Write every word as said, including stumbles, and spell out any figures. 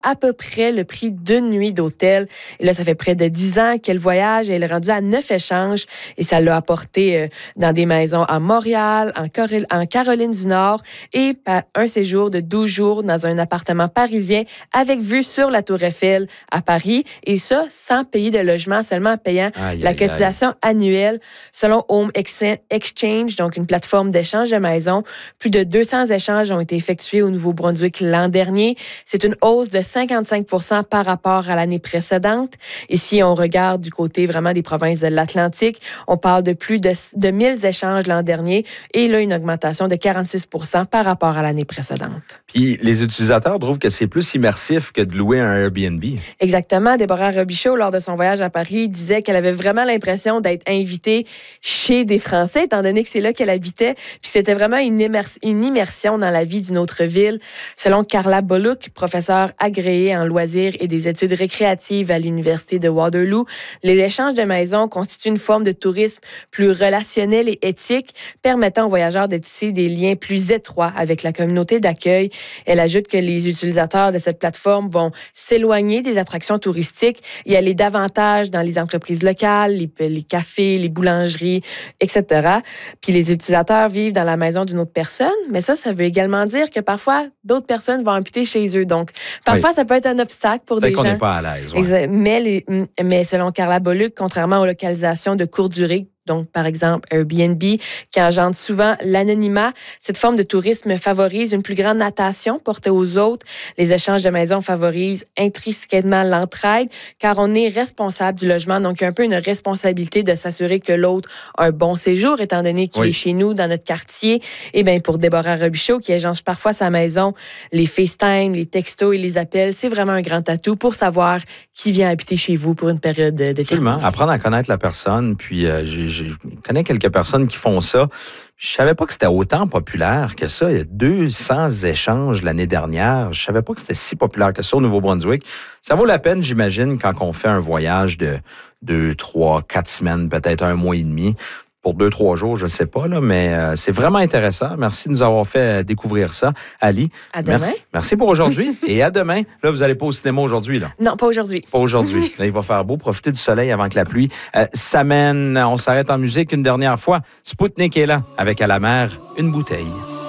à peu près le prix d'une nuit d'hôtel. Et là, ça fait près de dix ans qu'elle voyage et elle est rendue à neuf échanges et ça l'a apporté euh, dans des maisons à Montréal, en, Coré- en Caroline du Nord et un séjour de douze jours dans un appartement parisien avec vue sur la Tour Eiffel à Paris et ça, sans payer de logement, seulement en payant Aïe, la aïe, cotisation aïe. annuelle. Selon Home Exchange, donc une plateforme d'échange de maisons, plus de deux cents échanges ont été effectués au Nouveau-Brunswick l'an dernier. C'est une hausse de cinquante-cinq pour cent par rapport à l'année précédente. Et si on regarde du côté vraiment des provinces de l'Atlantique, on parle de plus de, de mille échanges l'an dernier et là, une augmentation de quarante-six pour cent par rapport à l'année précédente. Puis les utilisateurs trouvent que c'est plus immersif que de louer un Airbnb. Exactement. Déborah Robichaud, lors de son voyage à Paris, disait qu'elle avait vraiment l'impression d'être invitée chez des Français, étant donné que c'est là qu'elle habitait. Puis c'était vraiment une, immers- une immersion dans la vie d'une autre ville. Selon Carla Bullock, professeure agréée en loisirs et des études récréatives à l'Université de Waterloo, les échanges de maisons constituent une forme de tourisme plus relationnel et éthique, permettant aux voyageurs de tisser des liens plus étroits avec la communauté d'accueil. Elle ajoute que les utilisateurs de cette plateforme vont s'éloigner des attractions touristiques et aller davantage dans les entreprises locales, les, les cafés, les boulangeries, et cetera. Puis les utilisateurs vivent dans la maison d'une autre personne, mais ça, ça veut également dire que parfois, d'autres personnes vont habiter chez eux. Donc, parfois, oui. ça peut être un obstacle pour Peut-être des qu'on gens. n'est pas à l'aise. Ouais. Mais, les, mais selon Carla Bullock, contrairement aux localisations de courte durée, donc, par exemple, Airbnb, qui engendre souvent l'anonymat. Cette forme de tourisme favorise une plus grande attention portée aux autres. Les échanges de maisons favorisent intrinsèquement l'entraide, car on est responsable du logement. Donc, il y a un peu une responsabilité de s'assurer que l'autre a un bon séjour, étant donné qu'il oui. est chez nous, dans notre quartier. Et bien, pour Déborah Robichaud, qui échange parfois sa maison, les FaceTime, les textos et les appels, c'est vraiment un grand atout pour savoir qui vient habiter chez vous pour une période de temps. Absolument. Apprendre à connaître la personne, puis euh, j'ai Je connais quelques personnes qui font ça. Je savais pas que c'était autant populaire que ça. Il y a deux cents échanges l'année dernière. Je savais pas que c'était si populaire que ça au Nouveau-Brunswick. Ça vaut la peine, j'imagine, quand on fait un voyage de deux, trois, quatre semaines, peut-être un mois et demi. Pour deux, trois jours, je ne sais pas, là, mais euh, c'est vraiment intéressant. Merci de nous avoir fait découvrir ça. Ali, à demain. Merci, merci pour aujourd'hui. Et à demain. Là, vous n'allez pas au cinéma aujourd'hui, là? Non, pas aujourd'hui. Pas aujourd'hui. Là, il va faire beau. Profitez du soleil avant que la pluie euh, s'amène. On s'arrête en musique une dernière fois. Spoutnik est là, avec à la mer une bouteille.